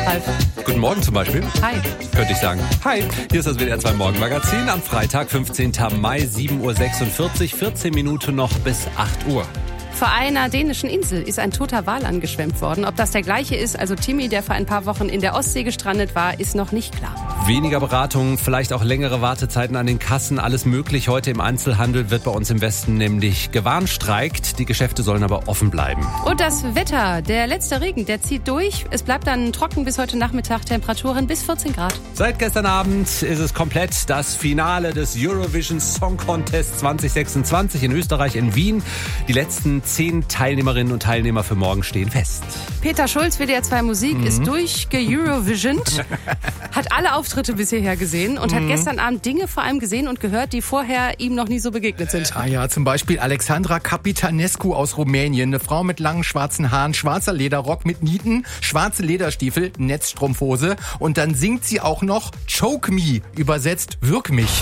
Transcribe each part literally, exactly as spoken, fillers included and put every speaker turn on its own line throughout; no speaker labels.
Ralf.
Guten Morgen zum Beispiel.
Hi.
Könnte ich sagen. Hi, hier ist das W D R zwei Morgenmagazin am Freitag, fünfzehnten Mai, sieben Uhr sechsundvierzig, vierzehn Minuten noch bis acht Uhr.
Vor einer dänischen Insel ist ein toter Wal angeschwemmt worden. Ob das der gleiche ist, also Timmy, der vor ein paar Wochen in der Ostsee gestrandet war, ist noch nicht klar.
Weniger Beratungen, vielleicht auch längere Wartezeiten an den Kassen, alles möglich. Heute im Einzelhandel wird bei uns im Westen nämlich gewarnstreikt. Die Geschäfte sollen aber offen bleiben.
Und das Wetter, der letzte Regen, der zieht durch. Es bleibt dann trocken bis heute Nachmittag, Temperaturen bis vierzehn Grad.
Seit gestern Abend ist es komplett das Finale des Eurovision Song Contest zwanzig sechsundzwanzig in Österreich, in Wien. Die letzten zehn Teilnehmerinnen und Teilnehmer für morgen stehen fest.
Peter Schulz, W D R zwei Musik, mhm. ist durchge-Eurovisioned, hat alle Auftritte bis hierher gesehen und mhm. hat gestern Abend Dinge vor allem gesehen und gehört, die vorher ihm noch nie so begegnet sind.
Ah ja, zum Beispiel Alexandra Capitanescu aus Rumänien, eine Frau mit langen schwarzen Haaren, schwarzer Lederrock mit Nieten, schwarze Lederstiefel, Netzstrumpfhose und dann singt sie auch noch Choke Me, übersetzt Wirk mich.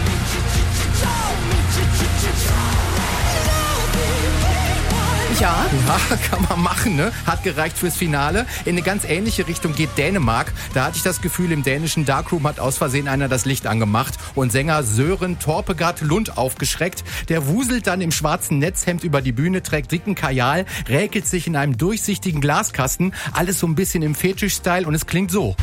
Ja.
Ja, kann man machen, ne? Hat gereicht fürs Finale. In eine ganz ähnliche Richtung geht Dänemark. Da hatte ich das Gefühl, im dänischen Darkroom hat aus Versehen einer das Licht angemacht und Sänger Sören Torpegaard Lund aufgeschreckt. Der wuselt dann im schwarzen Netzhemd über die Bühne, trägt dicken Kajal, räkelt sich in einem durchsichtigen Glaskasten. Alles so ein bisschen im Fetisch-Style und es klingt so.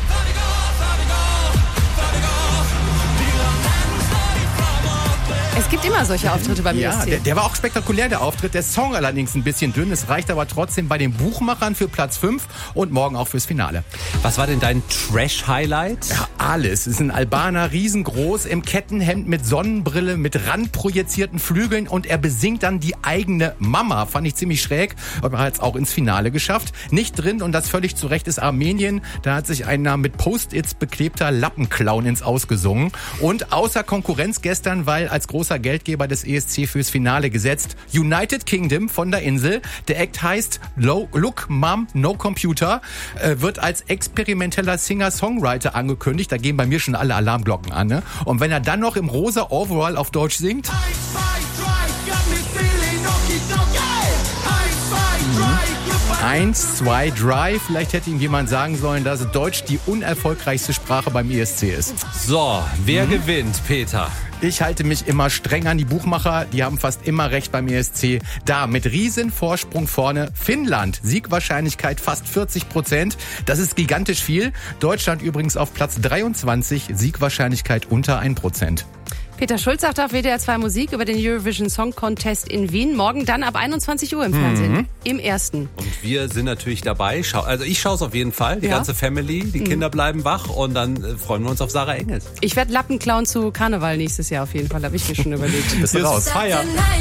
Es gibt immer solche Auftritte beim
Ja,
E S C.
der, der war auch spektakulär, der Auftritt. Der Song allerdings ein bisschen dünn. Es reicht aber trotzdem bei den Buchmachern für Platz fünf und morgen auch fürs Finale.
Was war denn dein Trash-Highlight?
Ja, alles. Es ist ein Albaner, riesengroß, im Kettenhemd mit Sonnenbrille, mit randprojizierten Flügeln und er besingt dann die eigene Mama. Fand ich ziemlich schräg, aber hat es auch ins Finale geschafft. Nicht drin, und das völlig zu Recht, ist Armenien. Da hat sich ein mit Post-its beklebter Lappenclown ins Ausgesungen. Und außer Konkurrenz gestern, weil als großer Geldgeber des E S C fürs Finale gesetzt, United Kingdom von der Insel. Der Act heißt Look Mom No Computer, äh, wird als experimenteller Singer-Songwriter angekündigt. Da gehen bei mir schon alle Alarmglocken an. Ne? Und wenn er dann noch im rosa Overall auf Deutsch singt... Eins, zwei, Drive. Vielleicht hätte ihm jemand sagen sollen, dass Deutsch die unerfolgreichste Sprache beim E S C ist.
So, wer mhm. gewinnt, Peter?
Ich halte mich immer streng an die Buchmacher. Die haben fast immer recht beim E S C. Da mit riesen Vorsprung vorne Finnland. Siegwahrscheinlichkeit fast vierzig Prozent. Das ist gigantisch viel. Deutschland übrigens auf Platz dreiundzwanzig. Siegwahrscheinlichkeit unter ein Prozent.
Peter Schulz sagt auf W D R zwei Musik über den Eurovision Song Contest in Wien. Morgen dann ab einundzwanzig Uhr im Fernsehen. Mhm. Im ersten.
Und wir sind natürlich dabei. Schau, also ich schaue es auf jeden Fall. Die
ja.
ganze Family. Die mhm. Kinder bleiben wach. Und dann äh, freuen wir uns auf Sarah Engels.
Ich werde Lappen klauen zu Karneval nächstes Jahr auf jeden Fall. Habe ich mir schon überlegt.
Bist du raus?
Feier.